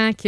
apprend qu'il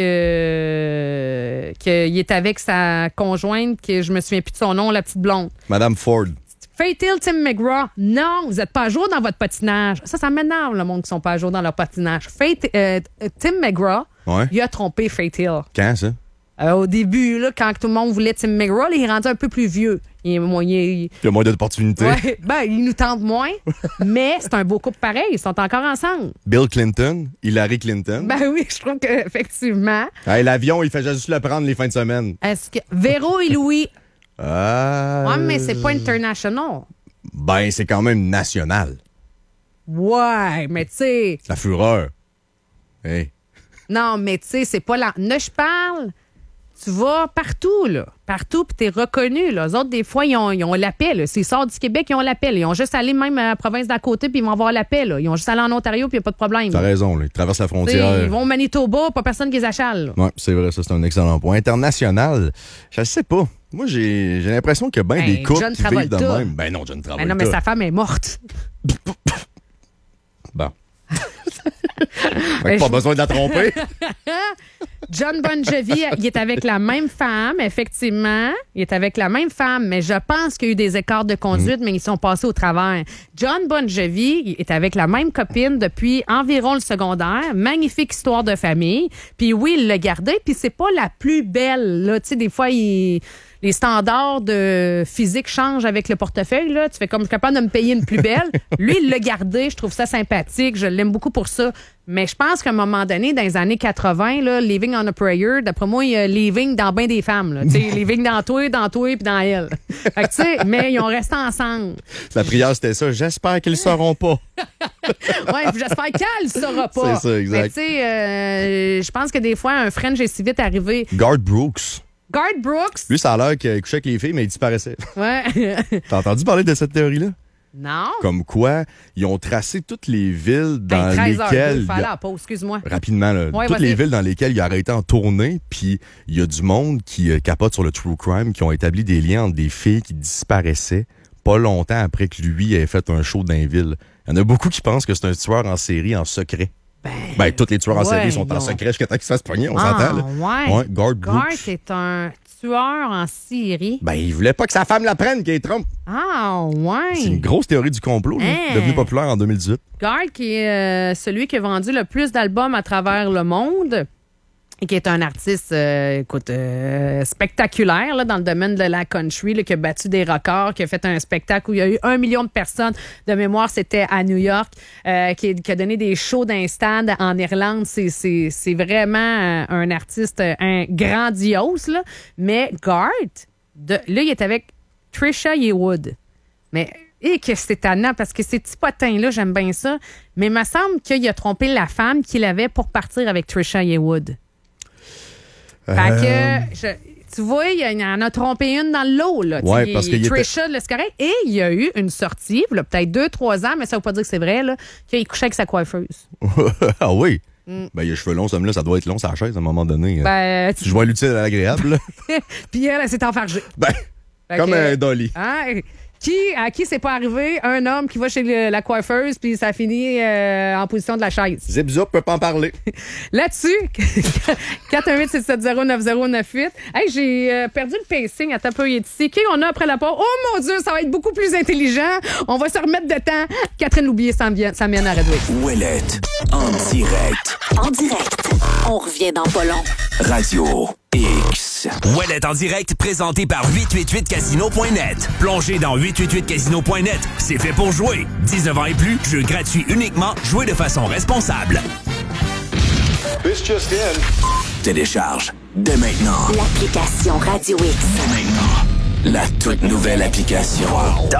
est avec sa conjointe, que je me souviens plus de son nom, la petite blonde. Madame Ford. Faith Hill, Tim McGraw. Non, vous n'êtes pas à jour dans votre patinage. Ça m'énerve, le monde qui sont pas à jour dans leur patinage. Tim McGraw, il a trompé Faith Hill. Quand, ça? Au début, là, quand tout le monde voulait Tim McGraw, là, il est rendu un peu plus vieux. Il y a moins d'opportunités. Ouais, il nous tente moins, mais c'est un beau couple pareil. Ils sont encore ensemble. Bill Clinton, Hillary Clinton. Ben oui, je trouve qu'effectivement. Hey, l'avion, il fait juste le prendre les fins de semaine. Est-ce que Véro et Louis. Ouais, mais c'est pas international. Ben, c'est quand même national. Ouais, mais tu sais. La fureur. Hey. Non, mais tu sais, c'est pas là. Je parle. Tu vas partout, là. Partout, puis t'es reconnu, là. Eux autres, des fois, ils ont la paix, là. S'ils sortent du Québec, ils ont la paix, là. Ils ont juste allé même à la province d'à côté, puis ils vont avoir la paix, là. Ils ont juste allé en Ontario, puis il n'y a pas de problème. T'as raison, là. Ils traversent la frontière. Ils vont au Manitoba, pas personne qui les achale, là. Oui, c'est vrai, ça, c'est un excellent point. International, je sais pas. Moi, j'ai l'impression qu'il y a bien des couples qui vivent de même. Ben non, John Travolta. Ben non, mais sa femme est morte. Bon. Pas besoin de la tromper. John Bon Jovi, il est avec la même femme, effectivement. Il est avec la même femme, mais je pense qu'il y a eu des écarts de conduite, mais ils sont passés au travers. John Bon Jovi, il est avec la même copine depuis environ le secondaire. Magnifique histoire de famille. Puis oui, il l'a gardé, puis c'est pas la plus belle. Là. Tu sais, des fois, les standards de physique changent avec le portefeuille. Là. Tu fais comme capable de me payer une plus belle. Lui, il l'a gardé. Je trouve ça sympathique. Je l'aime beaucoup pour ça. Mais je pense qu'à un moment donné, dans les années 80, là, Living on a Prayer, d'après moi, il y a Living dans bien des femmes. Là. Living dans toi, puis dans elle. Fait que, tu sais, mais ils ont resté ensemble. La prière, c'était ça. J'espère qu'ils ne sauront pas. Oui, j'espère qu'elle ne saura pas. C'est ça, exact. Mais tu sais, je pense que des fois, un French est si vite arrivé. Garth Brooks. Garth Brooks. Lui, ça a l'air qu'il couchait avec les filles, mais il disparaissait. Ouais. T'as entendu parler de cette théorie-là? Non. Comme quoi, ils ont tracé toutes les villes dans lesquelles... excuse-moi. Rapidement, là, ouais, toutes les villes dans lesquelles il a arrêté en tournée, puis il y a du monde qui capote sur le true crime, qui ont établi des liens entre des filles qui disparaissaient pas longtemps après que lui ait fait un show dans les villes. Il y en a beaucoup qui pensent que c'est un tueur en série en secret. Ben, tous les tueurs en série sont en secret jusqu'à temps qu'ils se fassent pogner, on s'entend. Là. Ouais. Garth Brooks. Garth est un tueur en série. Ben, il voulait pas que sa femme la prenne, qu'il trompe. Ah, ouais. C'est une grosse théorie du complot, devenue populaire en 2018. Garth, qui est celui qui a vendu le plus d'albums à travers le monde. Et qui est un artiste, spectaculaire là, dans le domaine de la country, là, qui a battu des records, qui a fait un spectacle où il y a eu 1 million de personnes. De mémoire, c'était à New York, qui a donné des shows d'un stade en Irlande. C'est vraiment un artiste grandiose. Là. Mais Garth, là, il est avec Trisha Yearwood. Mais... Et que c'est tannant, parce que ces petits potins-là, j'aime bien ça. Mais il me semble qu'il a trompé la femme qu'il avait pour partir avec Trisha Yearwood. Fait que, tu vois, il en a trompé une dans le lot. Là. Ouais, parce que Trisha, c'est correct. Et il y a eu une sortie, là, peut-être 2-3 ans, mais ça ne veut pas dire que c'est vrai, là, qu'il couchait avec sa coiffeuse. Ah oui? Ben, il a les cheveux longs, ça doit être long, sa chaise, à un moment donné. Ben, je vois l'utile à l'agréable. Puis elle s'est enfargée. Ben, comme un Dolly. Hein? À qui c'est pas arrivé? Un homme qui va chez la coiffeuse puis ça finit en position de la chaise. Zip-zop peut pas en parler. Là-dessus, 418-670-9098. Hey, j'ai perdu le pacing. Attends un peu, il est ici. Qui on a après la pause? Oh mon Dieu, ça va être beaucoup plus intelligent. On va se remettre de temps. Catherine Loubier s'en mène à Radio X. Ouellette, en direct. En direct. On revient dans pas long. Radio X. Ouellette en direct, présenté par 888casino.net. Plongez dans 888casino.net. C'est fait pour jouer. 19 ans et plus, jeu gratuit uniquement. Jouez de façon responsable. This just in. Télécharge dès maintenant. L'application Radio X. Dès maintenant. La toute nouvelle application.